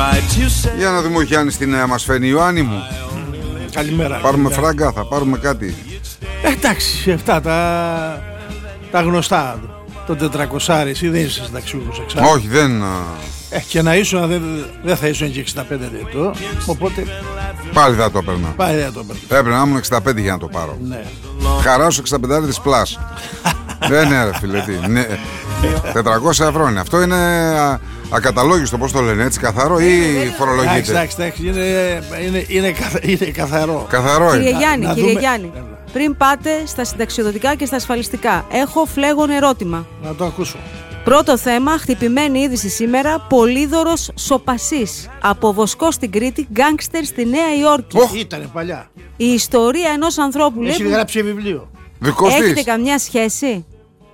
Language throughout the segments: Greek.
Για να δούμε ο Γιάννης τι νέα μας φαίνει. Ιωάννη μου, Καλημέρα. πάρουμε φράγκα, θα πάρουμε κάτι. Εντάξει, αυτά τα γνωστά. Το 400, εσύ δεν είσαι συνταξιούχος εξάλλου. Όχι, δεν. Και να ήσουν, δεν θα ήσουν και 65 ετών. Οπότε Πάλι θα το έπαιρνα. πάλι δεν το παίρνω. Έπρεπε να ήμουν 65 για να το πάρω. Ναι. Χαράσου 65 της πλάς. Δεν είναι ρε φίλε, τι. Ναι. 400 ευρώ είναι. Αυτό είναι ακαταλόγιστο, πώς το λένε, έτσι, καθαρό ή φορολογείται? Εντάξει, είναι καθαρό. Καθαρό είναι. Κύριε Γιάννη, πριν πάτε στα συνταξιοδοτικά και στα ασφαλιστικά, έχω φλέγον ερώτημα. Να το ακούσω. Πρώτο θέμα, χτυπημένη είδηση σήμερα, πολύδωρος σοπασής. Από Βοσκό στην Κρήτη, γκάνγκστερ στη Νέα Υόρκη. Ήτανε παλιά. Η ιστορία ενός ανθρώπου, λέει, Έχει γράψει βιβλίο. Δικός έχετε της. καμιά σχέση?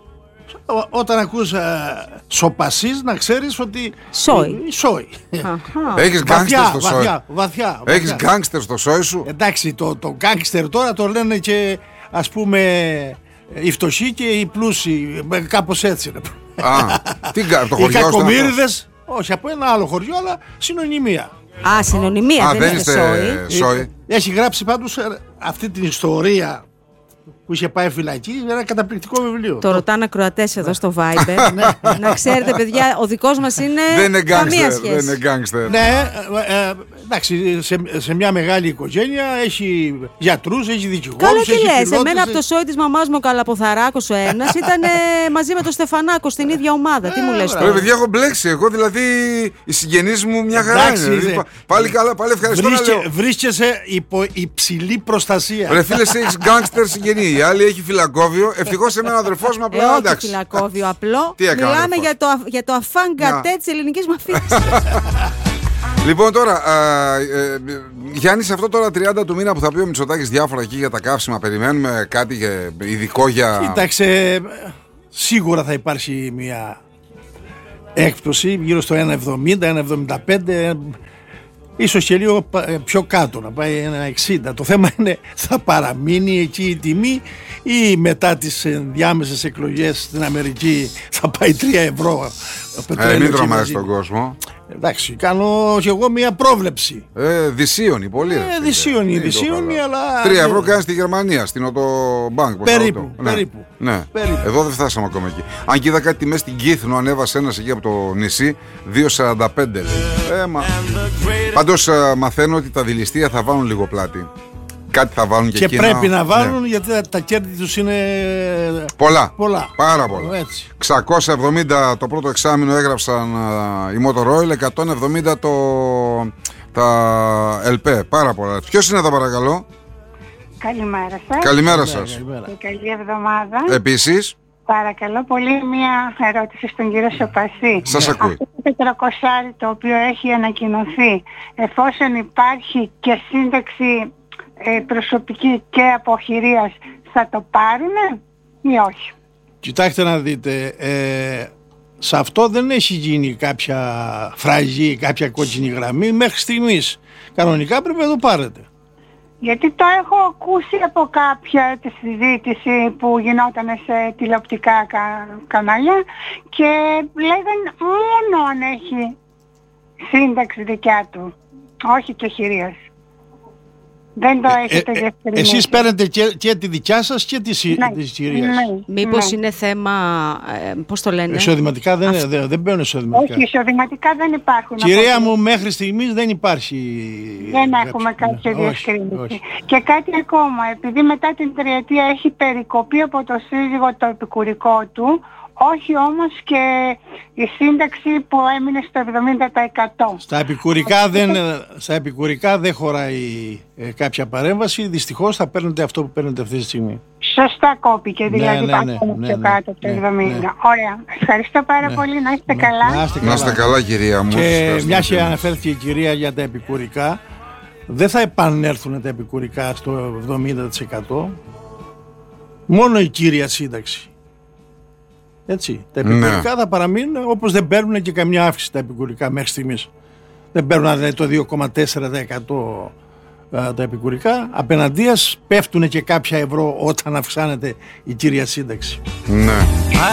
Όταν ακούς σοπασής, να ξέρεις ότι σόι. Έχεις γκάνγκστερ στο σόι. Βαθιά. Έχεις γκάνγκστερ στο σόι σου. Εντάξει, το γκάνγκστερ τώρα το λένε και, ας πούμε, οι φτωχοί και οι πλούσιοι. Κάπως έτσι είναι. Το Οι χωριό κακομοίριδες, όχι από ένα άλλο χωριό, αλλά συνωνυμία. Συνωνυμία, δεν είναι σόι. Έχει γράψει πάντως αυτή την ιστορία που είχε πάει φυλακή, ένα καταπληκτικό βιβλίο. Το ρωτάνε ακροατές εδώ στο Viber. Να ξέρετε, παιδιά, ο δικός μας είναι καμία σχέση. Δεν είναι γκάνγκστερ. Ναι, εντάξει, σε μια μεγάλη οικογένεια έχει γιατρούς, έχει δικηγόρους. Καλά, τι λες, εμένα από το σόι της μαμάς μου ο Καλαποθαράκος ο ένας ήταν μαζί με τον Στεφανάκο στην ίδια ομάδα. Τι μου λες τώρα? Παιδιά, έχω μπλέξει. Εγώ δηλαδή οι συγγενείς μου μια χαρά είναι. Πάλι καλά, πάλι ευχαριστώ. Βρίσκεσαι υπό υψηλή προστασία. Ρε φίλε, έχεις γκάνγκστερ συγγενή. Η άλλη έχει φυλακόβιο. Ευτυχώς εμένα ο αδερφός μου απλά Όχι εντάξει. φυλακόβιο, απλό. Μιλάμε για το αφάνγκατέ της ελληνικής μαφίας. Λοιπόν, τώρα, Γιάννη, σε αυτό τώρα 30 του μήνα που θα πει ο Μητσοτάκης διάφορα εκεί για τα καύσιμα, περιμένουμε κάτι ειδικό για. Κοίταξε, σίγουρα θα υπάρξει μια έκπτωση γύρω στο 1,70, 1,75. Ίσως και λίγο πιο κάτω, να πάει 1,60. Το θέμα είναι, θα παραμείνει εκεί η τιμή ή μετά τις ενδιάμεσες εκλογές στην Αμερική θα πάει 3 ευρώ? Μην τρομάζεις τον κόσμο. Εντάξει, κάνω κι εγώ μια πρόβλεψη. Δυσίωνη, πολύ. Δυσίωνη, αλλά. 3 ευρώ κάνει στη Γερμανία, στην Οτομπάνκ. Περίπου. Ναι. Εδώ δεν φτάσαμε ακόμα εκεί. Αν και είδα κάτι τιμές στην Κύθνο, ανέβασε ένας εκεί από το νησί, 2,45 λέει. Πάντως μαθαίνω ότι τα δηληστήρια θα βάλουν λίγο πλάτη. Κάτι θα βάλουν και εκείνα. Πρέπει να βάλουν, γιατί τα κέρδη τους είναι πολλά. Πάρα πολλά. πολλά. Έτσι. 670 το πρώτο εξάμηνο έγραψαν η Motorola, 170 τα LP. Πάρα πολλά. Ποιος είναι εδώ, παρακαλώ? Καλημέρα σας. Καλημέρα σας. Και καλή εβδομάδα. Επίσης. Παρακαλώ πολύ, μία ερώτηση στον κύριο Σοπασί. Σας ακούει. Αυτό το 400 το οποίο έχει ανακοινωθεί, εφόσον υπάρχει και σύνταξη προσωπική και αποχειρίας, θα το πάρουνε ή όχι? Κοιτάξτε να δείτε, σε αυτό δεν έχει γίνει κάποια φραγή, κάποια κόκκινη γραμμή μέχρι στιγμής. Κανονικά πρέπει να το πάρετε. Γιατί το έχω ακούσει από κάποια τη συζήτηση που γινόταν σε τηλεοπτικά κανάλια και λέγαν μόνο αν έχει σύνταξη δικιά του, όχι και χειρίας. Δεν το έχετε διευκρινίσει. Εσείς παίρνετε και τη δικιά σας και τη χειρίας. Μήπως είναι θέμα, πώς το λένε? Εισοδηματικά δεν παίρνουν εισοδηματικά. Όχι, εισοδηματικά δεν υπάρχουν. Κυρία μου, μέχρι στιγμής δεν υπάρχει. Δεν έχουμε κάποια διευκρίνηση. Και κάτι ακόμα, επειδή μετά την τριετία έχει περικοπεί από το σύζυγο το επικουρικό του, όχι όμως και η σύνταξη που έμεινε στο 70%. Στα επικουρικά δεν χωράει κάποια παρέμβαση. Δυστυχώς θα παίρνετε αυτό που παίρνετε αυτή τη στιγμή. Σωστά κόπηκε, δηλαδή πάμε πιο κάτω από το 70%. Ωραία. Ευχαριστώ πάρα πολύ. Να είστε καλά. Να είστε καλά, κυρία μου. Και μια και αναφέρθηκε η κυρία για τα επικουρικά, δεν θα επανέλθουν τα επικουρικά στο 70%. Μόνο η κύρια σύνταξη. Έτσι, τα επικουρικά θα παραμείνουν, όπως δεν παίρνουν και καμιά αύξηση τα επικουρικά μέχρι στιγμής. Δεν παίρνουν δηλαδή το 2,4% τα επικουρικά. Απέναντίας πέφτουν και κάποια ευρώ όταν αυξάνεται η κύρια σύνταξη. Ναι.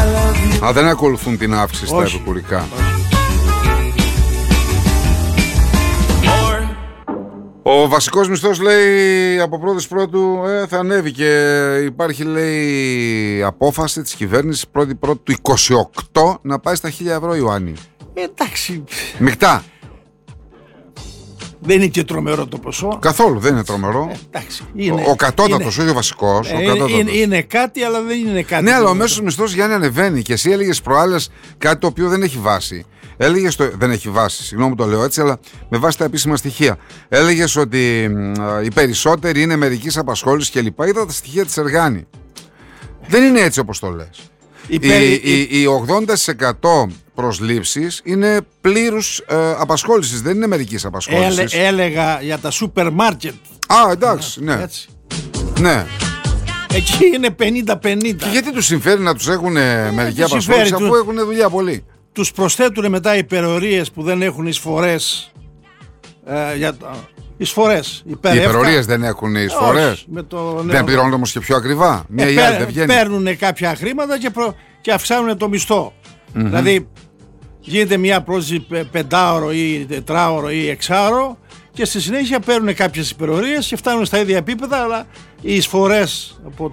Δεν ακολουθούν την αύξηση στα επικουρικά. Ο βασικός μισθός, λέει, από πρώτου θα ανέβει και υπάρχει, λέει, απόφαση της κυβέρνησης πρώτου του 28 να πάει στα 1.000 ευρώ, Ιωάννη. Εντάξει. Μεικτά. Δεν είναι και τρομερό το ποσό. Καθόλου δεν είναι τρομερό. Εντάξει, είναι, ο κατώτατος, όχι ο βασικός. Είναι κάτι, αλλά δεν είναι κάτι. Ναι, αλλά ο μέσος μισθός, Γιάννη, ανεβαίνει και εσύ έλεγες προάλλες κάτι το οποίο δεν έχει βάση. Δεν έχει βάση, συγγνώμη το λέω έτσι, αλλά με βάση τα επίσημα στοιχεία. Έλεγες ότι οι περισσότεροι είναι μερικής απασχόλησης κλπ. Είδα τα στοιχεία της Εργάνη. Δεν είναι έτσι όπως το λες. Οι 80% προσλήψεις είναι πλήρους απασχόλησης, δεν είναι μερικής απασχόλησης. Έλεγα για τα σούπερ μάρκετ. Α, εντάξει, ναι. Έτσι. Ναι. Εκεί είναι 50-50. Και γιατί τους συμφέρει να τους έχουν μερική απασχόληση αφού έχουν δουλειά πολύ? Τους προσθέτουν μετά υπερορίες που δεν έχουν εισφορές. Εισφορές. Οι υπερορίες δεν έχουν εισφορές. Δεν πληρώνουν όμως και πιο ακριβά. Μία ή άλλη δεν βγαίνει. Παίρνουν κάποια χρήματα και αυξάνουν το μισθό. Δηλαδή γίνεται μια πρόσθεση 5ωρο ή 4ωρο ή 6ωρο και στη συνέχεια παίρνουν κάποιες υπερορίες και φτάνουν στα ίδια επίπεδα, αλλά οι εισφορές από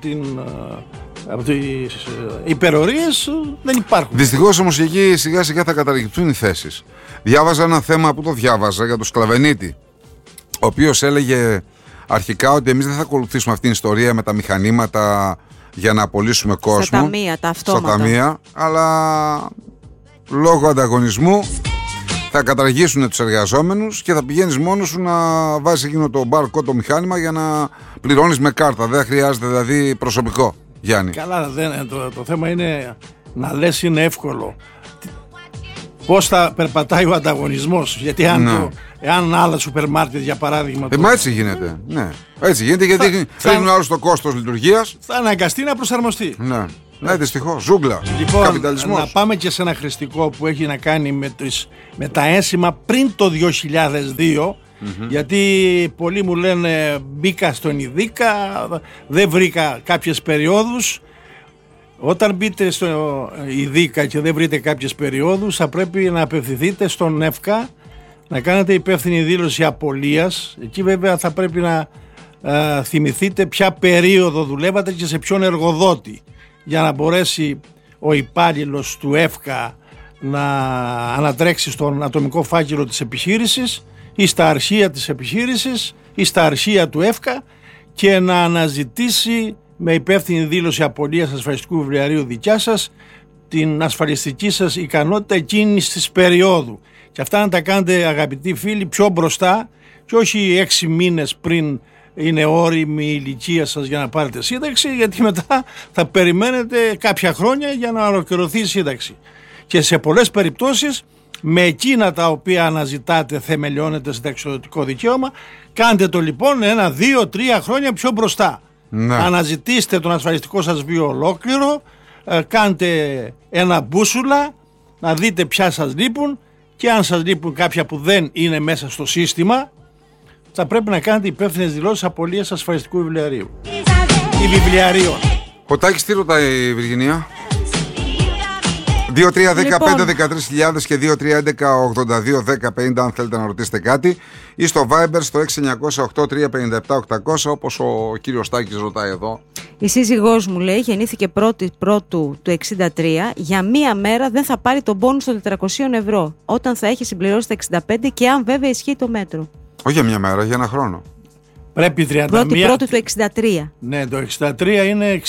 τις υπερορίες δεν υπάρχουν. Δυστυχώς όμως εκεί σιγά σιγά θα καταργηθούν οι θέσεις. Διάβαζα ένα θέμα που το διάβαζα για τον Σκλαβενίτη, ο οποίος έλεγε αρχικά ότι εμείς δεν θα ακολουθήσουμε αυτήν την ιστορία με τα μηχανήματα για να απολύσουμε κόσμο. Στα ταμεία, τα αυτόματα. Στα ταμεία, αλλά λόγω ανταγωνισμού θα καταργήσουν τους εργαζόμενους και θα πηγαίνεις μόνος σου να βάζεις εκείνο το barcode, το μηχάνημα, για να πληρώνεις με κάρτα. Δεν χρειάζεται δηλαδή προσωπικό, Γιάννη. Καλά, το θέμα είναι να λες είναι εύκολο. Πώς θα περπατάει ο ανταγωνισμός? Γιατί αν άλλα σούπερ μάρκετ, για παράδειγμα. Μα έτσι γίνεται. Ναι. Έτσι γίνεται, γιατί ρίχνουν άλλο το κόστος λειτουργίας. Θα αναγκαστεί να προσαρμοστεί. Ναι, δυστυχώς. Ζούγκλα. Λοιπόν, καπιταλισμός. Να πάμε και σε ένα χρηστικό που έχει να κάνει με τα ένσημα πριν το 2002. Γιατί πολλοί μου λένε μπήκα στον Ιδίκα, δεν βρήκα κάποιες περιόδους. Όταν μπείτε στο Ιδίκα και δεν βρείτε κάποιες περιόδους, θα πρέπει να απευθυνθείτε στον ΕΦΚΑ, να κάνετε υπεύθυνη δήλωση απολίας. Εκεί βέβαια θα πρέπει να θυμηθείτε ποια περίοδο δουλεύατε και σε ποιον εργοδότη, για να μπορέσει ο υπάλληλος του ΕΦΚΑ να ανατρέξει στον ατομικό φάκελο της επιχείρησης ή στα αρχεία της επιχείρησης ή στα αρχεία του ΕΦΚΑ και να αναζητήσει με υπεύθυνη δήλωση απολίας ασφαλιστικού βιβλιαρίου δικιά σας την ασφαλιστική σας ικανότητα εκείνης της περίοδου. Και αυτά να τα κάνετε, αγαπητοί φίλοι, πιο μπροστά και όχι 6 μήνες πριν είναι όριμη η ηλικία σας για να πάρετε σύνταξη, γιατί μετά θα περιμένετε κάποια χρόνια για να ολοκληρωθεί η σύνταξη. Και σε πολλές περιπτώσεις με εκείνα τα οποία αναζητάτε θεμελιώνεται συνταξιοδοτικό δικαίωμα. Κάντε το λοιπόν 1, 2, 3 χρόνια πιο μπροστά. Ναι. Αναζητήστε τον ασφαλιστικό σας βίο ολόκληρο, κάντε ένα μπούσουλα να δείτε ποια σας λείπουν, και αν σας λείπουν κάποια που δεν είναι μέσα στο σύστημα, θα πρέπει να κάνετε υπεύθυνες δηλώσεις απολίας ασφαλιστικού βιβλιαρίου ή βιβλιαρίων. Ο Τάκης τι ρωτάει η Βυργινία? 2-3-15-13.000 και 2-3-11-82-10-50 αν θέλετε να ρωτήσετε κάτι, ή στο Viber στο 6-908-357-800, όπως ο κύριος Τάκης ρωτάει εδώ. Η σύζυγός μου, λέει, γεννήθηκε πρώτου του 63, για μία μέρα δεν θα πάρει τον πόνους των 400 ευρώ όταν θα έχει συμπληρώσει τα 65 και αν βέβαια ισχύει το μέτρο. Όχι για μία μέρα, για ένα χρόνο. Πρέπει 31... Πρώτου του 63. Ναι, το 63 είναι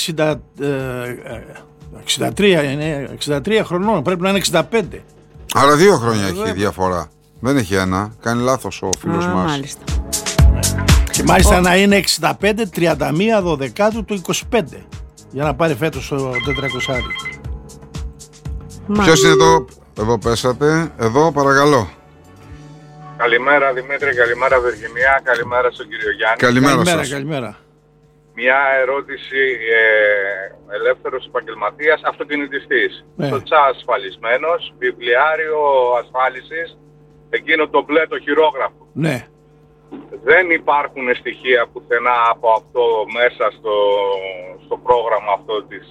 63 χρονών, πρέπει να είναι 65. Άρα 2 χρόνια έχει διαφορά. Δεν έχει ένα. Κάνει λάθος ο φίλος μας. Μάλιστα. Και μάλιστα να είναι 65 31 12 του 25 για να πάρει φέτος το 400. Ποιος είναι εδώ? Εδώ πέσατε. Εδώ παρακαλώ. Καλημέρα Δημήτρη, καλημέρα Βεργινία, καλημέρα στον κύριο Γιάννη. Καλημέρα. Μια ερώτηση, ελεύθερος επαγγελματίας, αυτοκινητιστής. Ναι. Το τσα ασφαλισμένος, βιβλιάριο ασφάλισης, εκείνο το μπλε το χειρόγραφο. Ναι. Δεν υπάρχουν στοιχεία πουθενά από αυτό μέσα στο πρόγραμμα αυτό της...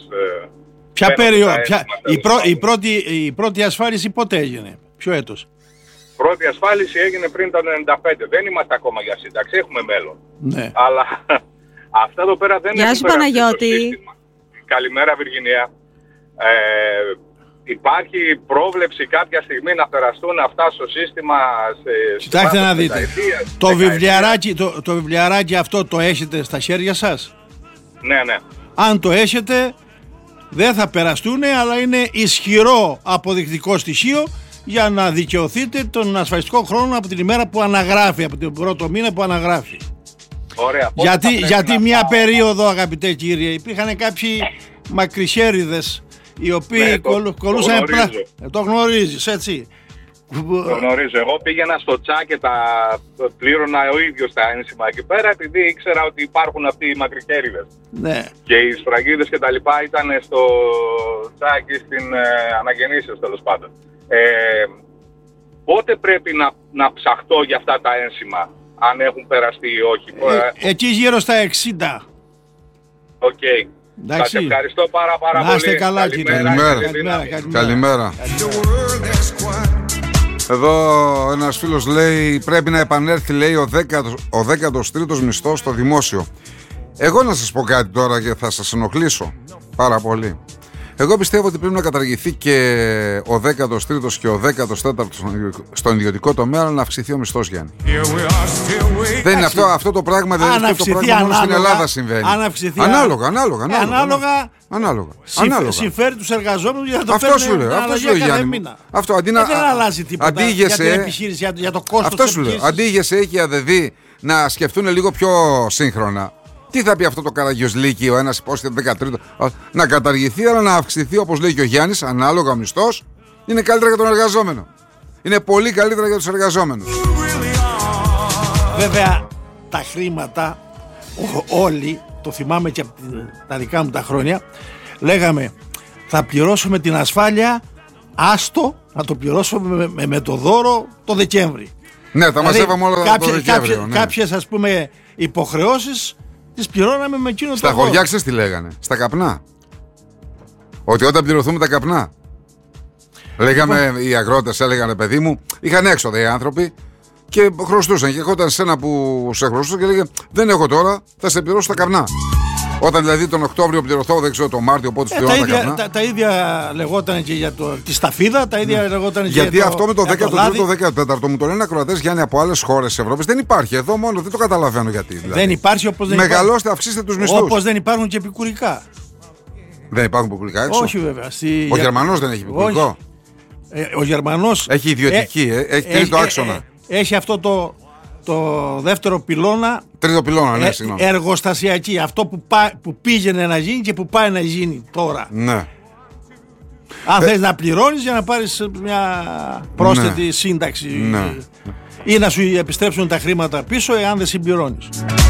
Ποια περίοδο, η πρώτη ασφάλιση πότε έγινε, ποιο έτος? πρώτη ασφάλιση έγινε πριν το 95. Δεν είμαστε ακόμα για σύνταξη, έχουμε μέλλον. Ναι. Αλλά αυτά εδώ πέρα δεν Γεια σου, Παναγιώτη. Καλημέρα, Βυργινία. Υπάρχει πρόβλεψη κάποια στιγμή να περαστούν αυτά στο σύστημα? Κοιτάξτε να δείτε. Το βιβλιαράκι αυτό το έχετε στα χέρια σας? Ναι, ναι. Αν το έχετε, δεν θα περαστούν, αλλά είναι ισχυρό αποδεικτικό στοιχείο για να δικαιωθείτε τον ασφαλιστικό χρόνο από την ημέρα που αναγράφει, από τον πρώτο μήνα που αναγράφει. Ωραία. Γιατί μια περίοδο, αγαπητέ κύριε, υπήρχαν κάποιοι μακρισέριδες οι οποίοι κολούσαν. Το γνωρίζεις, έτσι. Το γνωρίζω. Εγώ πήγαινα στο τσά και πλήρωνα ο ίδιος τα ένσημα εκεί πέρα, επειδή ήξερα ότι υπάρχουν αυτοί οι μακρικέριδες. Ναι. Και οι σφραγίδες και τα λοιπά ήταν στο τσά και στην αναγεννήσεως, τέλος πάντων. Πότε πρέπει να ψαχτώ για αυτά τα ένσημα, αν έχουν περαστεί ή όχι? Εκεί γύρω στα 60. Οκ. Σας ευχαριστώ πάρα πολύ. Να είστε καλά, κύριε. Καλημέρα. Εδώ ένας φίλος λέει πρέπει να επανέλθει, λέει, ο 13ος μισθός στο δημόσιο. Εγώ να σας πω κάτι τώρα και θα σας ενοχλήσω πάρα πολύ. Εγώ πιστεύω ότι πρέπει να καταργηθεί και ο 13ος και ο 14ος στον ιδιωτικό τομέα, να αυξηθεί ο μισθός, Γιάννη. Δεν είναι αυτό το πράγμα, δεν είναι αυτό το πράγμα μόνο στην Ελλάδα συμβαίνει. Ανάλογα. Συμφέρει τους εργαζόμενους για να το αυτό σου λέω, Γιάννη. Αυτό δεν αλλάζει τίποτα για την επιχείρηση, για το κόστος της επιχείρησης. Αντί η ΓΕΣΕ και η ΑΔΕΔΗ να σκεφτούν λίγο πιο σύγχρονα. Τι θα πει αυτό το καραγιοσλίκι, ο ένας υπόσχεται 13ο, να καταργηθεί, αλλά να αυξηθεί, όπως λέει και ο Γιάννης, ανάλογα ο μισθός, είναι καλύτερα για τον εργαζόμενο. Είναι πολύ καλύτερα για τους εργαζόμενους. Βέβαια, τα χρήματα, όλοι, το θυμάμαι και από τα δικά μου τα χρόνια, λέγαμε θα πληρώσουμε την ασφάλεια, άστο να το πληρώσουμε με το δώρο το Δεκέμβρη. Ναι, τα μαζεύαμε όλα το Δεκέμβριο. Κάποιες, ας πούμε, υποχρεώσεις τις πληρώναμε με εκείνο το στα χωριά, ξέρεις τι λέγανε? Στα καπνά. Ότι όταν πληρωθούμε τα καπνά. Λέγαμε, οι αγρότες έλεγανε, παιδί μου, είχαν έξοδα οι άνθρωποι και χρωστούσαν. Και ερχόταν σε ένα που σε χρωστούσε και λέγανε δεν έχω τώρα, θα σε πληρώσω τα καπνά. Όταν δηλαδή τον Οκτώβριο πληρωθώ, δεν ξέρω, τον Μάρτιο, πότε πληρώνω τα καπνά. Τα ίδια λεγόταν και για τη σταφίδα, τα ίδια λεγόταν και για γιατί αυτό με το 13ο μου το λένε ακροατές, Γιάννη, από άλλες χώρες της Ευρώπης. Δεν υπάρχει εδώ μόνο, δεν το καταλαβαίνω γιατί. Δηλαδή. Δεν υπάρχει, όπως δεν μεγαλώστε, αυξήστε τους μισθούς. Όπως δεν υπάρχουν και επικουρικά. Δεν υπάρχουν επικουρικά έξω? Όχι, βέβαια. Ο Γερμανός δεν έχει επικουρικό? Ο Γερμανός έχει ιδιωτική, έχει τρίτο άξονα. Έχει αυτό το δεύτερο πυλώνα. Τρίτο πυλώνα, ναι, συγγνώμη. Εργοστασιακή. Αυτό που πήγαινε να γίνει και που πάει να γίνει τώρα. Ναι. Αν θες να πληρώνεις για να πάρεις μια πρόσθετη σύνταξη. Ναι. Ή να σου επιστρέψουν τα χρήματα πίσω εάν δεν συμπληρώνεις.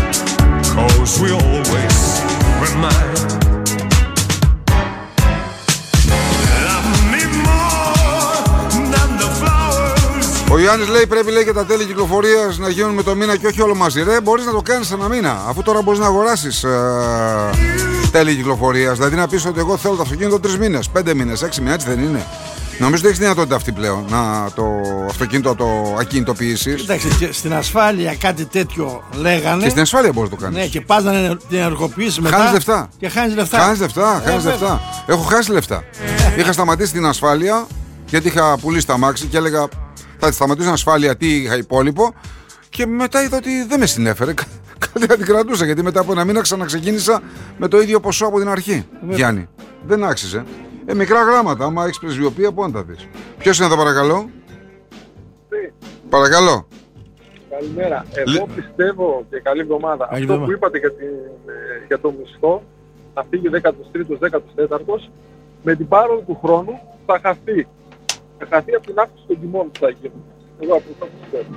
Ο Ιωάννης λέει πρέπει, λέει, και τα τέλη κυκλοφορίας να γίνουν με το μήνα και όχι όλο μαζί. Ρε, μπορείς να το κάνεις ένα μήνα, αφού τώρα μπορείς να αγοράσεις τέλη κυκλοφορίας. Δηλαδή να πεις ότι εγώ θέλω το αυτοκίνητο 3 μήνες, 5 μήνες, 6 μήνες, έτσι δεν είναι? Νομίζω ότι έχεις δυνατότητα αυτή πλέον να το αυτοκίνητο το ακινητοποιήσεις. Εντάξει, και στην ασφάλεια κάτι τέτοιο λέγανε. Και στην ασφάλεια μπορείς να το κάνεις. Ναι, και πας να την ενεργοποιήσεις μετά. Χάνεις λεφτά. Και χάνεις λεφτά. Χάνεις λεφτά. Έχω χάσει λεφτά. Είχα σταματήσει την ασφάλεια γιατί είχα πουλήσει τα μάξι και έλεγα θα τη σταματήσω την ασφάλεια, τι είχα υπόλοιπο. Και μετά είδα ότι δεν με συνέφερε. Κάτι να την κρατούσα, γιατί μετά από ένα μήνα ξαναξεκίνησα με το ίδιο ποσό από την αρχή. Γιάννη, δεν άξιζε. Μικρά γράμματα, άμα έχεις πρεσβειοποία, πού να τα δεις. Ποιος είναι εδώ, παρακαλώ? Παρακαλώ. Καλημέρα. Εγώ πιστεύω και καλή εβδομάδα. Αυτό που είπατε για το μισθό, θα φύγει 13ος, 14ος, με την πάροδο του χρόνου θα χαθεί. Θα χαθεί από την αύξηση των τιμών που θα γίνει. Εγώ από αυτό πιστεύω.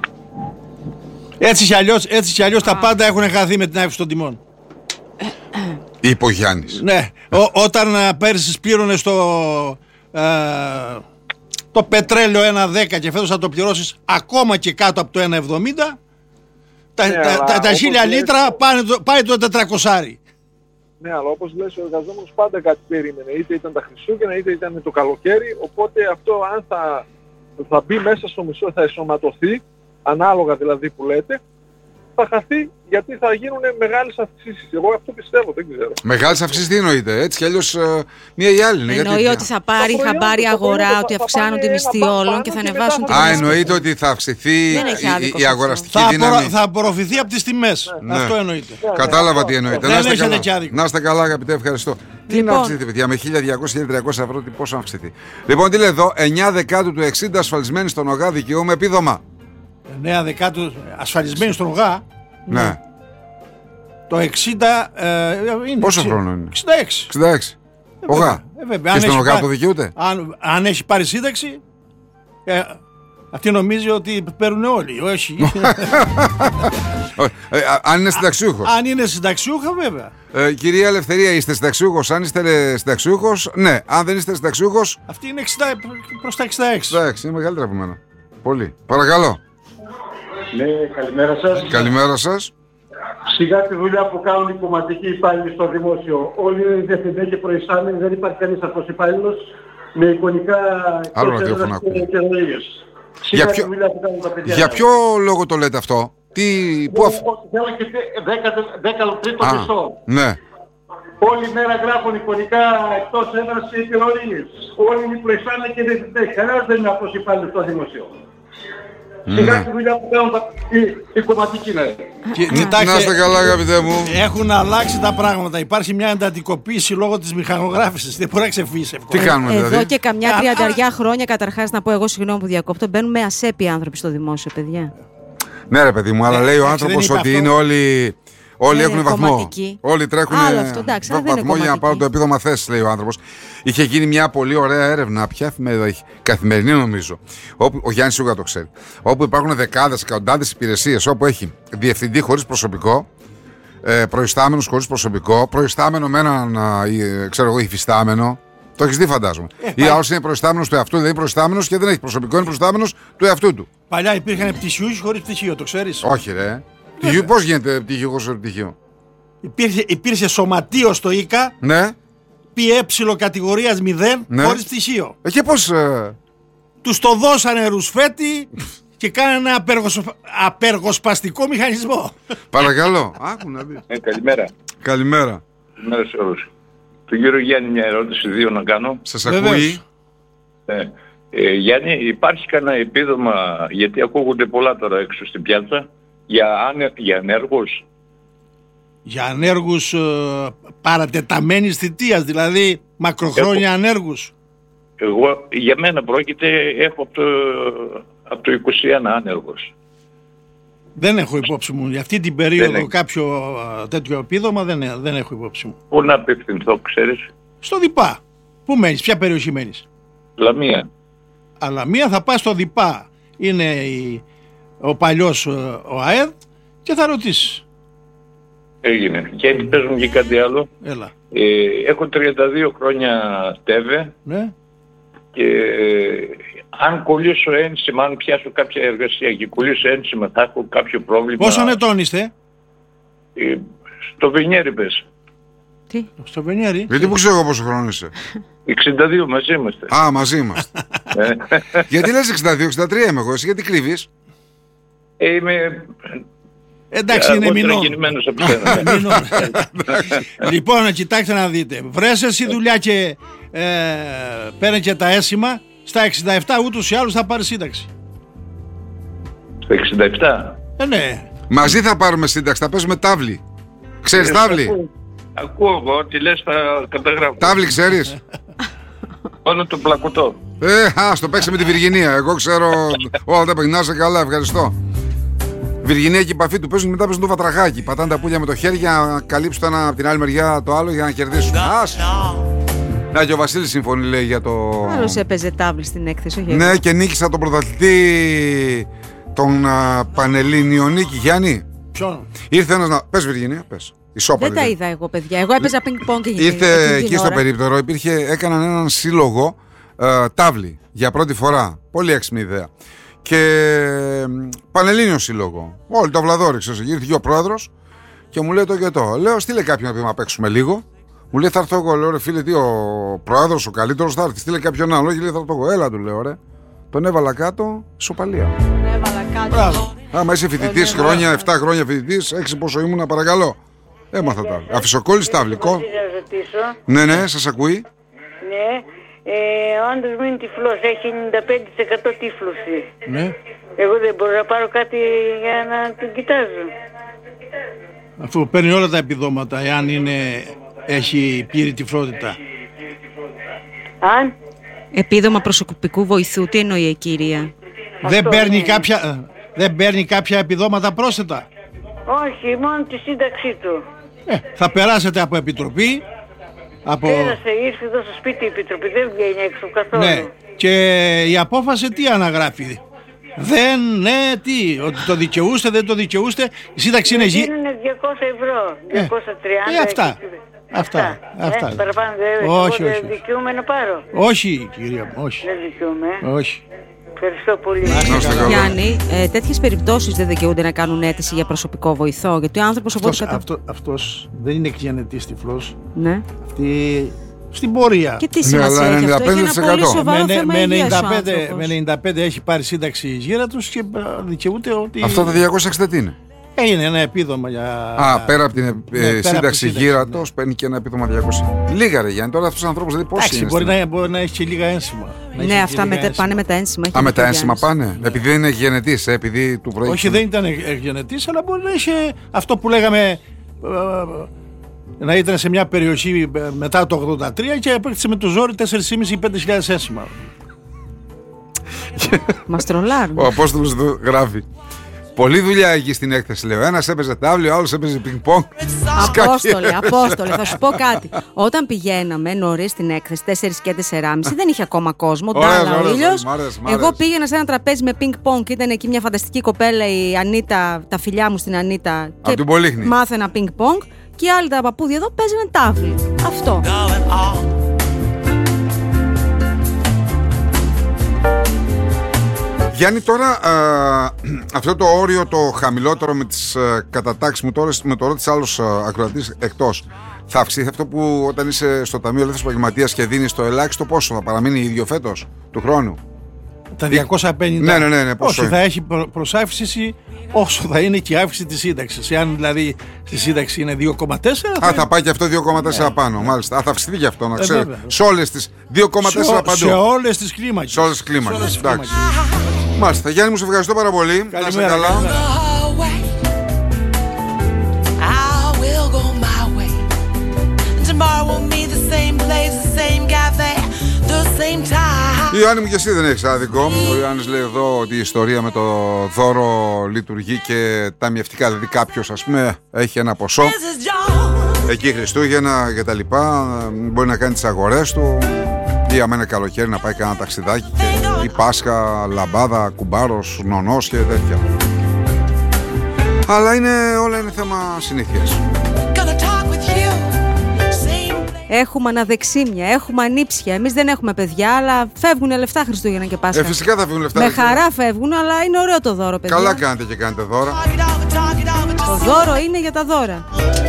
Έτσι κι αλλιώς τα πάντα έχουν χαθεί με την αύξηση των τιμών. Είπε ο Γιάννης. Ναι, όταν πέρσι πλήρωνες το πετρέλαιο 1,10 και φέτος θα το πληρώσεις ακόμα και κάτω από το 1,70, τα 1000 λίτρα πάει το 400. Ναι, αλλά όπως λες, ο εργαζόμενος πάντα κάτι περίμενε. Είτε ήταν τα Χριστούγεννα, είτε ήταν το καλοκαίρι. Οπότε αυτό, αν θα θα μπει μέσα στο μισθό, θα ενσωματωθεί, ανάλογα δηλαδή που λέτε, θα χαθεί γιατί θα γίνουν μεγάλες αυξήσεις. Εγώ αυτό πιστεύω, δεν ξέρω. Μεγάλες αυξήσεις τι εννοείται, έτσι κι αλλιώς μία ή άλλη. Εννοεί ότι θα πάρει χαμπάρι αγορά, ότι αυξάνονται οι μισθοί όλων και θα ανεβάσουν τις τιμές. Εννοείται ότι θα αυξηθεί η αγοραστική δύναμη. Θα απορροφηθεί από τις τιμές. Ναι. Αυτό εννοείται. Κατάλαβα τι εννοείται. Δεν έχετε κι άδικο. Να είστε καλά, αγαπητέ, ευχαριστώ. Τι να αυξηθεί, παιδιά, με 1.200-1.300 ευρώ, πόσο να αυξηθεί. Λοιπόν, τι λέει εδώ, 9 δεκάτου του 60 ασφαλισμένοι στον ΟΓΑ δικαιούμαι επίδομα. 9 δεκάτου ασφαλισμένοι στον ΟΓΑ. Ναι. Το 60 είναι. Πόσο χρόνο είναι? 66. ΟΓΑ. Και στον ΟΓΑ το δικαιούται. Αν έχει πάρει σύνταξη, αυτή νομίζει ότι παίρνουν όλοι. Όχι. Αν είναι συνταξιούχος. Αν είναι συνταξιούχα, βέβαια. Κυρία Ελευθερία, είστε συνταξιούχος? Αν είστε συνταξιούχος, ναι. Αν δεν είστε συνταξιούχος. Αυτή είναι 60 προς τα 66. 66, είναι μεγαλύτερα από μένα. Πολύ. Παρακαλώ. Ναι, καλημέρα σας. Καλημέρα σας. Σιγά τη δουλειά που κάνουν οι κομματικοί υπάλληλοι στο δημόσιο. Όλοι είναι διευθυντές και προϊστάμενοι, δεν υπάρχει κανείς αυτός υπάλληλος με εικονικά και εννοίες. Σιγά τη δουλειά που κάνουν τα παιδιά. Για ποιο λόγο το λέτε αυτό? Θέλω και 10 τρίτο μισθό. Ναι. Όλη μέρα γράφουν εικονικά εκτός ένας υπηρεσίες. Όλοι είναι προϊστάμενοι και διευθυντές. Κανένας δεν είναι αυτός υπάλληλος στο δημόσιο. Σιγά τη δουλειά που κάνουν οι κομματικοί, ναι. Να είστε καλά, αγαπητέ μου. Έχουν αλλάξει τα πράγματα. Υπάρχει μια εντατικοποίηση λόγω της μηχανογράφησης. Δεν μπορεί να ξεφύγει εύκολα. Τι κάνουμε δηλαδή? Εδώ και καμιά 30 χρόνια, καταρχάς να πω εγώ, συγγνώμη που διακόπτω, μπαίνουμε ασέπιοι άνθρωποι στο δημόσιο, παιδιά. Ναι, ρε παιδί μου, αλλά λέει ο άνθρωπος ότι είναι όλοι. Όλοι έχουν βαθμό. Κομματική. Όλοι τρέχουν βαθμό για να πάρουν το επίδομα θέση, λέει ο άνθρωπος. Είχε γίνει μια πολύ ωραία έρευνα. Ποια εφημερίδα έχει? Καθημερινή, νομίζω. Όπου, ο Γιάννης σίγουρα το ξέρει. Όπου υπάρχουν δεκάδες, εκατοντάδες υπηρεσίες. Όπου έχει διευθυντή χωρίς προσωπικό, προϊστάμενος χωρίς προσωπικό, προϊστάμενο με έναν ξέρω εγώ, υφιστάμενο. Το έχεις δει, φαντάζομαι. Ή άλλος είναι προϊστάμενος του εαυτού, δηλαδή προϊστάμενος και δεν έχει προσωπικό, είναι προϊστάμενος του εαυτού του. Παλιά υπήρχαν πτυχιούχοι χωρίς πτυχίο, το ξέρεις? Όχι, ρε. Πώς γίνεται πτυχιούχος χωρίς πτυχίο? Υπήρχε σωματείο στο ΙΚΑ. Ναι. ΠΕ κατηγορίας 0 χωρίς πτυχίο. Και πώς. Τους το δώσανε ρουσφέτη και κάνανε ένα απεργοσπαστικό μηχανισμό. Παρακαλώ. Άκου να δεις. Καλημέρα. Καλημέρα. Καλημέρα σε όλους. Τον κύριο Γιάννη μια ερώτηση, 2 να κάνω. Σας ακούει. Γιάννη, υπάρχει κανένα επίδομα, γιατί ακούγονται πολλά τώρα έξω στην πιάτσα, για ανέργους? Για ανέργους παρατεταμένης θητείας, δηλαδή μακροχρόνια ανέργους. Εγώ, για μένα πρόκειται, έχω από το 21 άνεργος. Δεν έχω υπόψη μου. Για αυτή την περίοδο κάποιο τέτοιο επίδομα δεν έχω υπόψη μου. Πού να απευθυνθώ, ξέρεις? Στο ΔΙΠΑ. Πού μένεις, ποια περιοχή μένεις? Λαμία. Λαμία, θα πας στο ΔΙΠΑ. Είναι ο παλιός ο ΑΕΔ και θα ρωτήσεις. Έγινε. Και πες μου και κάτι άλλο. Έλα. Έχω 32 χρόνια ΤΕΒΕ. Ναι. Και αν κολλήσω ένσημα, αν πιάσω κάποια εργασία και κολλήσω ένσημα, θα έχω κάποιο πρόβλημα. Πόσο ετών είστε? Στο Βενιέρι πες. Τι? Στο Βενιέρι. Γιατί που ξέρω πόσο χρόνο είσαι? 62 μαζί είμαστε. Α, μαζί είμαστε. Γιατί λες 62-63 είμαι εγώ, εσύ γιατί κρύβεις? Είμαι... Εντάξει, είναι μηνών. Λοιπόν, κοιτάξτε να δείτε. Βρες εσύ δουλειά και παίρνει και τα έσημα. Στα 67 ούτως ή άλλως θα πάρει σύνταξη. Στα 67? Ναι. Μαζί θα πάρουμε σύνταξη, θα παίζουμε τάβλη. Ξέρεις τάβλη? Ακούω εγώ, ό,τι λες θα καταγράφω. Τάβλη ξέρεις? Όλο το πλακωτό. Το παίξε με τη Βυργινία. Εγώ ξέρω όλα τα παιχνιά, σε καλά, ευχαριστώ. Βυργινία και η επαφή του παίζουν, μετά παίζουν το βατραχάκι. Πατάνε τα πουλιά με το χέρι για να καλύψουν το ένα από την άλλη μεριά το άλλο για να κερδίσουν. Να και ο Βασίλης συμφωνεί, λέει, για το... Άλλος έπαιζε τάβλη στην έκθεση, όχι? Ναι, και νίκησα τον πρωταθλητή τον Πανελλήνιο Νίκη, Γιάννη. Ποιον? Ήρθε ένας να... Πες Βυργινία, πες. Δεν τα είδα εγώ, παιδιά. Εγώ έπαιζα πινκ-πονγκ και ήρθε εκεί στο περίπτερο, έκαναν έναν σύλλογο τάβλη για πρώτη φορά. Πολύ έξυπνη ιδέα. Και Πανελλήνιο σύλλογο. Όλοι το Βλαδόρι, ξέρεις. Ήρθε ο πρόεδρος και μου λέει το και το. Λέω, στείλε κάποιον να παίξουμε λίγο. Μου λέει, θα έρθω εγώ. Λέω, ρε φίλε, τι, ο πρόεδρος, ο καλύτερος θα έρθει. Στείλε κάποιον άλλο. Και λέει, θα έρθω εγώ. Έλα, του λέω, ρε. Τον έβαλα κάτω, ισοπαλία. Τον έβαλα κάτω. Άμα είσαι φοιτητής χρόνια, 7 χρόνια φοιτητής, 6 πόσο ήμουνα, παρακαλώ. Έμαθα τα. Αφισοκόλληση, ταυλικό. Ναι, σας ακούει. Ναι, ο άντρας μου είναι τυφλός, έχει 95% τύφλωση. Ναι. Εγώ δεν μπορώ να πάρω κάτι για να τον κοιτάζω. Αφού παίρνει όλα τα επιδόματα, εάν έχει πλήρη τυφλότητα. Αν? Επίδομα προσωπικού βοηθού, τι εννοεί η κυρία? Δεν παίρνει κάποια επιδόματα πρόσθετα? Όχι, μόνο τη σύνταξή του. Θα περάσετε από επιτροπή. Πέρασε, ήρθε εδώ στο σπίτι η επιτροπή, δεν βγαίνει έξω καθόλου. Ναι, και η απόφαση τι αναγράφει? Ότι το δικαιούστε, δεν το δικαιούστε. Η σύνταξη είναι είναι 200 ευρώ, 230. Αυτά. Παραπάνω δεν δικαιούμαι να πάρω. Όχι, κυρία μου, όχι. Δεν δικαιούμαι. Όχι. Ευχαριστώ πολύ. Γιάννη, τέτοιες περιπτώσεις δεν δικαιούνται να κάνουν αίτηση για προσωπικό βοηθό, γιατί ο άνθρωπος αυτός δεν είναι εκγενετής τυφλός. Ναι. Αυτή στην πορεία. Και τι σημασία έχει αυτό? Έχει ένα πολύ σοβαρό θέμα υγείας ο άνθρωπος. Με 95 έχει πάρει σύνταξη γύρατος και δικαιούται ότι... Αυτό τα 260 τι είναι? Είναι ένα επίδομα για... πέρα από την σύνταξη γύρατος παίρνει και ένα επίδομα 200. Λίγα ρε Γιάννη, τώρα αυτός ο ανθρώπους δεν πώς είναι. Μπορεί να έχει και λίγα ένσημα. Ναι, αυτά πάνε με τα ένσημα. Με τα ένσημα πάνε. Επειδή δεν είναι γενετής, επειδή του προηγεί. Όχι, δεν ήταν γενετής, αλλά μπορεί να είχε αυτό που λέγαμε να ήταν σε μια περιοχή μετά το 83 και έπαιξε με το ζόρι 4.500 ή 5.000 ένσημα. Μας τρολάρουν. Ο Απόστολος εδώ γράφει. Πολλή δουλειά εκεί στην έκθεση, λέω. Ένας έπαιζε τάβλη, ο άλλος έπαιζε πινκ-πονγκ. Απόστολε, θα σου πω κάτι. Όταν πηγαίναμε νωρίς στην έκθεση, 4 και 4.30, δεν είχε ακόμα κόσμο. Ντάλα ο ήλιος. Εγώ πήγαινα σε ένα τραπέζι με πινκ-πονγκ. Ήταν εκεί μια φανταστική κοπέλα, η Ανίτα, τα φιλιά μου στην Ανίτα. Από την Πολύχνη. Μάθαινα πινκ-πονγκ. Και άλλοι τα παππούδια εδώ παίζανε τάβλη. Αυτό. Γιάννη, τώρα αυτό το όριο το χαμηλότερο με τις κατατάξεις μου τώρα με το ρώτησε άλλος ακροατής εκτός, θα αυξηθεί αυτό που όταν είσαι στο Ταμείο Ελεύθερος Επαγγελματίας και δίνεις το ελάχιστο, πόσο θα παραμείνει ίδιο φέτος του χρόνου? Τα 250. Ναι. Όσο θα έχει προσάυξηση, όσο θα είναι και η αύξηση της σύνταξης. Εάν δηλαδή στη σύνταξη είναι 2,4. Θα πάει και αυτό 2,4 πάνω. Μάλιστα. Θα αυξηθεί και αυτό, να ξέρω. Σε όλες τις 2,4 παντού. Σε όλες τις κλίμακες. Σε όλες τις κλίμακες. Εντάξει. Μάλιστα. Γιάννη, μου σε ευχαριστώ πάρα πολύ. Καλημέρα. Να είστε καλά. Ιωάννη μου, και εσύ δεν έχεις άδικο. Ο Ιωάννης λέει εδώ ότι η ιστορία με το δώρο λειτουργεί και ταμιευτικά. Δηλαδή κάποιος, ας πούμε, έχει ένα ποσό εκεί Χριστούγεννα και τα λοιπά, μπορεί να κάνει τις αγορές του ή άμα είναι καλοκαίρι να πάει κανένα ταξιδάκι ή Πάσχα, λαμπάδα, κουμπάρος, νονός και τέτοια. Αλλά όλα είναι θέμα συνήθειας. Έχουμε αναδεξίμια, έχουμε ανήψια. Εμείς δεν έχουμε παιδιά, αλλά φεύγουν λεφτά Χριστούγεννα και Πάσχα. Φυσικά θα φύγουν λεφτά. Με χαρά φεύγουν, αλλά είναι ωραίο το δώρο, παιδιά. Καλά κάνετε και κάνετε δώρα. Το δώρο είναι για τα δώρα.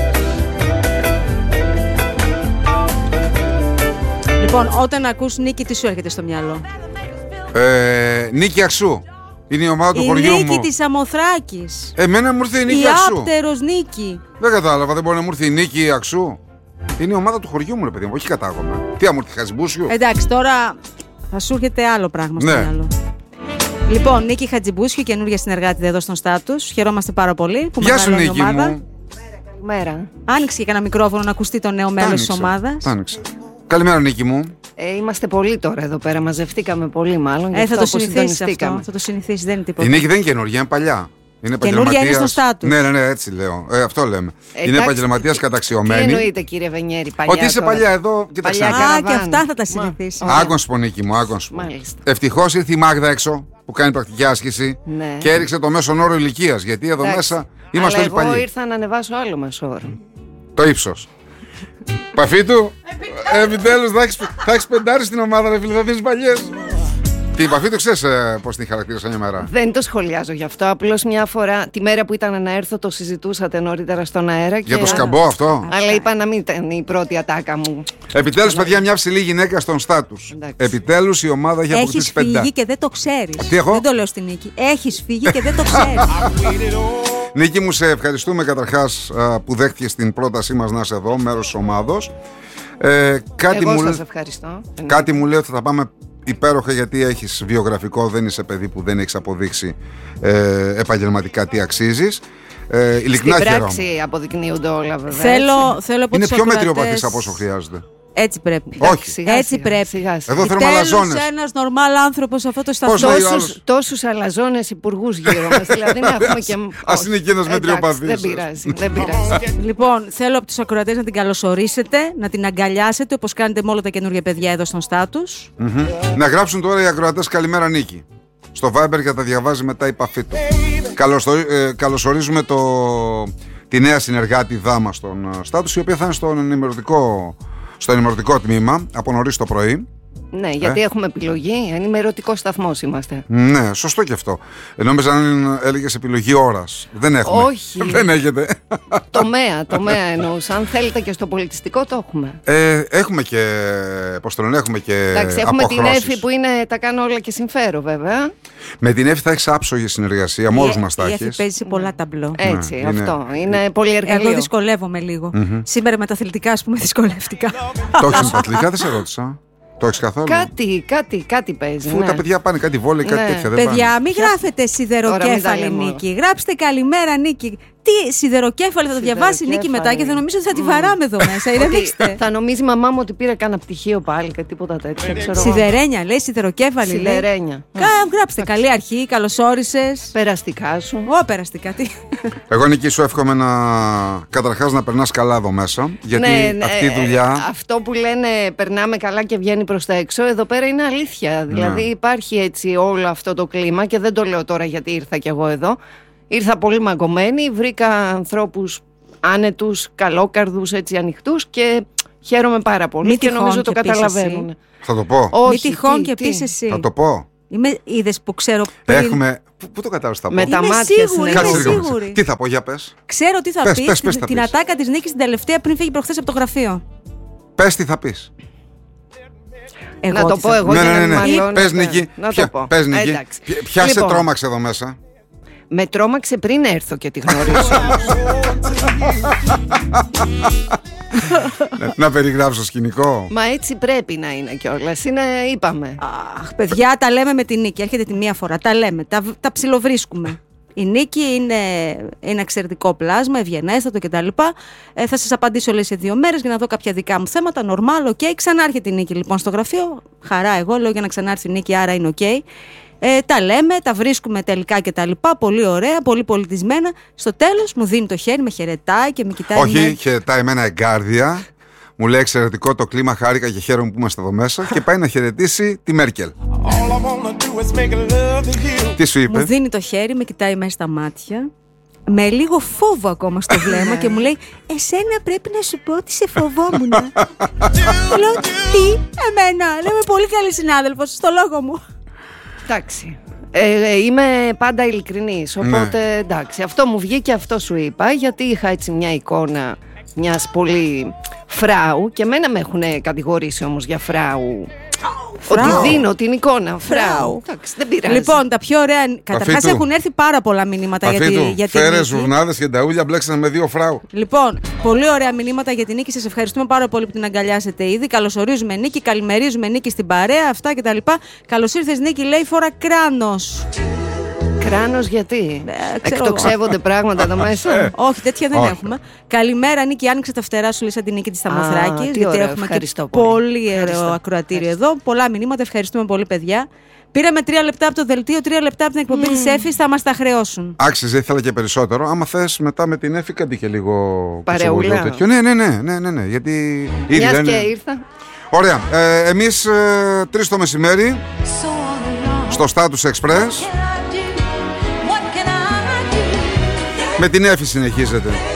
Λοιπόν, όταν ακούς Νίκη, τι σου έρχεται στο μυαλό? Νίκη Αξού. Είναι η ομάδα του χωριού μου. Η Νίκη της Αμοθράκης. Εμένα μου ήρθε η Νίκη Αξού. Η άπτερος Νίκη. Δεν κατάλαβα, δεν μπορεί να μου ήρθε η Νίκη Αξού. Είναι η ομάδα του χωριού μου, ρε παιδί μου, όχι κατάγομαι. Τι μου ήρθε, Χατζιμπούσιου? Εντάξει, τώρα θα σου έρχεται άλλο πράγμα στο μυαλό. Λοιπόν, Νίκη Χατζιμπούσιου, καινούργια συνεργάτη εδώ στον Στάτους. Χαιρόμαστε πάρα πολύ που μεγαλώνει η ομάδα. Μου. Καλημέρα. Άνοιξε και κανένα μικρόφωνο να ακουστεί το νέο μέλος της ομάδας. Άνοιξε. Καλημέρα, Νίκη μου. Είμαστε πολλοί τώρα εδώ πέρα, μαζευτήκαμε πολύ μάλλον. Θα το συνηθίσεις αυτό. Θα το συνηθίσεις, δεν είναι τίποτα. Η Νίκη δεν είναι καινούργια, είναι παλιά. Είναι καινούργια, είναι στο Στάτους. Ναι, έτσι λέω. Αυτό λέμε. Είναι επαγγελματίας καταξιωμένη. Τι εννοείται, κύριε Βενιέρη, παλιά? Ότι είσαι παλιά εδώ, κοίταξε. Και αυτά θα τα συνηθίσεις. Άκον σου, Νίκη μου, άκον σου. Ευτυχώς ήρθε η Μάγδα έξω που κάνει πρακτική άσκηση και έριξε το μέσον όρο ηλικίας. Γιατί εδώ μέσα είμαστε όλοι παλιοί. Εγώ ήρθα να ανεβάσω άλλο μέσο όρο. Το ύψος. Παφί του, επιτέλους θα έχεις πεντάρει στην ομάδα, ρε φίλε, θα δίνεις παλιές. Την επαφή του ξέρεις πώς την χαρακτήρισα μια μέρα? Δεν το σχολιάζω γι' αυτό. Απλώς μια φορά, τη μέρα που ήταν να έρθω, το συζητούσατε νωρίτερα στον αέρα. Για το σκαμπό αυτό. Αλλά είπα να μην ήταν η πρώτη ατάκα μου. Επιτέλους, παιδιά, μια ψηλή γυναίκα στον στάτους. Επιτέλους η ομάδα έχει αποκτήσει 5. Έχεις φύγει και δεν το ξέρεις. Τι έχω? Δεν το λέω στη Νίκη. Έχεις φύγει και δεν το ξέρεις. Νίκη μου, σε ευχαριστούμε καταρχάς που δέχτηκες την πρότασή μας να είσαι εδώ, μέρος της ομάδος. Εγώ σας ευχαριστώ. Κάτι μου λέει ότι θα πάμε υπέροχα, γιατί έχεις βιογραφικό, δεν είσαι παιδί που δεν έχεις αποδείξει επαγγελματικά τι αξίζεις. Ειλικρινά στην χαίρομαι. πράξη αποδεικνύονται όλα, βέβαια. Θέλω από είναι τους πιο μετριοπαθής από όσο χρειάζεται. Έτσι πρέπει. Όχι. Έτσι πρέπει. Εδώ θέλουμε αλαζόνες. Ένας νορμάλ άνθρωπος σε αυτό το σταθμό. Τόσους αλαζόνες υπουργούς γύρω μας. Δηλαδή να έχουμε και. Ας είναι και ένας μετριοπαθής. Δεν πειράζει. Λοιπόν, θέλω από τους ακροατές να την καλωσορίσετε, να την αγκαλιάσετε όπως κάνετε με όλα τα καινούργια παιδιά εδώ στον στάτους. Να γράψουν τώρα οι ακροατές καλημέρα Νίκη στο Viber και θα τα διαβάζει μετά η επαφή του. Καλωσορίζουμε τη νέα συνεργάτη Δάμα στον στάτους, η οποία θα είναι στο ενημερωτικό τμήμα από νωρίς το πρωί. Ναι, γιατί έχουμε επιλογή. Ενημερωτικό σταθμός είμαστε. Ναι, σωστό και αυτό. Νόμιζα αν έλεγες επιλογή ώρας. Δεν έχουμε. Όχι. Δεν έχετε. Τομέα εννοούσα. Αν θέλετε και στο πολιτιστικό το έχουμε. Έχουμε και. Πώς το λένε, έχουμε και. Εντάξει, έχουμε αποχρώσεις. την Εύη που είναι τα κάνω όλα και συμφέρω, βέβαια. Με την Εύη θα έχεις άψογη συνεργασία. Με όλους μας τα έχεις. Η Εύη παίζει σε πολλά ταμπλό. Έτσι, ναι, αυτό. Είναι πολύ εργαλείο. Εγώ δυσκολεύομαι λίγο. Σήμερα με τα αθλητικά, ας πούμε, δυσκολεύτηκα. Το έχεις με τα αθλητικά, δεν σε ρώτησα. Το έχεις καθόλου? Κάτι παίζει. Αφού τα παιδιά πάνε κάτι βόλεϊ, κάτι τέτοια δεν παιδιά, πάνε. μην γράφετε σιδεροκέφαλη Νίκη. Γράψτε καλημέρα Νίκη. Τι σιδεροκέφαλη, θα το διαβάσει η Νίκη μετά και θα νομίζει ότι θα τη βαράμε εδώ μέσα. Ηρεμήστε. Θα νομίζει η μαμά μου ότι πήρε κανένα πτυχίο πάλι και τίποτα τέτοιο. Σιδερένια, λέει, σιδεροκέφαλη. Σιδερένια. Γράψτε καλή αρχή, καλώς όρισες. Περαστικά σου. Περαστικά, τι. Εγώ Νίκη σου εύχομαι καταρχάς να περνάς καλά εδώ μέσα. Γιατί αυτή η δουλειά. Αυτό που λένε περνάμε καλά και βγαίνει προς τα έξω, εδώ πέρα είναι αλήθεια. Δηλαδή υπάρχει έτσι όλο αυτό το κλίμα και δεν το λέω τώρα γιατί ήρθα κι εγώ εδώ. Ήρθα πολύ μαγκωμένη, βρήκα ανθρώπους άνετους, καλόκαρδους, έτσι ανοιχτούς και χαίρομαι πάρα πολύ και νομίζω το καταλαβαίνουν. Θα το πω. Όχι, μη τυχόν και πεις εσύ. Θα το πω. Είδες που ξέρω πριν. Έχουμε. Πού το κατάλαβες θα πω? Με τα μάτια σίγουρη. Τι θα πω, για πες. Ξέρω τι θα πεις. Την ατάκα της Νίκης την τελευταία πριν φύγει προχθές από το γραφείο. Πες τι θα πεις. Να το πω εγώ. Ναι. Πες Νίκη. Ποια σε τρόμαξε εδώ μέσα? Με τρόμαξε πριν έρθω και τη γνωρίσω. Να περιγράψω σκηνικό. Μα έτσι πρέπει να είναι κιόλας. Είπαμε. Αχ, παιδιά, τα λέμε με τη Νίκη. Έρχεται τη μία φορά. Τα λέμε. Τα ψιλοβρίσκουμε. Η Νίκη είναι εξαιρετικό πλάσμα, ευγενέστατο κτλ. Θα σας απαντήσω όλες σε 2 μέρες για να δω κάποια δικά μου θέματα. Νορμάλ, οκ. Ξανάρχεται η Νίκη λοιπόν στο γραφείο. Χαρά, εγώ λέω για να ξανάρθει η Νίκη, άρα είναι οκ. Τα λέμε, τα βρίσκουμε τελικά και τα λοιπά. Πολύ ωραία, πολύ πολιτισμένα. Στο τέλος μου δίνει το χέρι, με χαιρετάει και με κοιτάει. Όχι, χαιρετάει εμένα εγκάρδια. Μου λέει εξαιρετικό το κλίμα, χάρηκα και χαίρομαι που είμαστε εδώ μέσα. Και πάει να χαιρετήσει τη Μέρκελ. Τι σου είπε? Μου δίνει το χέρι, με κοιτάει μέσα στα μάτια, με λίγο φόβο ακόμα στο βλέμμα και μου λέει «Εσένα πρέπει να σου πω ότι σε φοβόμουν». Λέω «Τι, εμένα?» Λέμε πολύ καλή συνάδελφος, στο λόγο μου. Εντάξει. Είμαι πάντα ειλικρινής, οπότε εντάξει, αυτό μου βγήκε, αυτό σου είπα, γιατί είχα έτσι μια εικόνα μιας πολύ φράου και εμένα με έχουν κατηγορήσει όμως για φράου. Ότι δίνω την εικόνα φράου. Εντάξει, δεν πειράζει. Λοιπόν, τα πιο ωραία. Καταρχάς έχουν έρθει πάρα πολλά μηνύματα για την Νίκη. Φέρες, ζουρνάδες και ταούλια μπλέξαν με 2 φράου. Λοιπόν, πολύ ωραία μηνύματα για την Νίκη. Σας ευχαριστούμε πάρα πολύ που την αγκαλιάσετε ήδη. Καλωσορίζουμε Νίκη, καλημερίζουμε Νίκη στην παρέα, αυτά κτλ. Καλώς ήρθες Νίκη, λέει φορά κράνος. Κράνος γιατί? Εκτοξεύονται πράγματα εδώ μέσα? Όχι, τέτοια δεν έχουμε. Καλημέρα Νίκη, άνοιξε τα φτερά σου, λέει σαν την Νίκη της Σταμοθράκης. Γιατί έχουμε και πολύ ωραίο ακροατήριο εδώ. Πολλά μηνύματα, ευχαριστούμε πολύ παιδιά. Πήραμε 3 λεπτά από το δελτίο, 3 λεπτά από την εκπομπή της Εύης, θα μας τα χρεώσουν. Άξιζε, ήθελα και περισσότερο. Άμα θες μετά με την Εύη κάτι και λίγο παρεούλα. Ναι, γιατί μιας και ήρθα. Ωραία, εμείς 3 το μεσημέρι στο Status Express με την Εύη συνεχίζεται.